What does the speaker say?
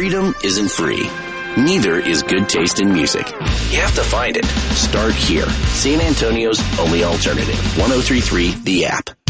freedom isn't free. Neither is good taste in music. You have to find it. Start here. San Antonio's only alternative. 103.3 The App.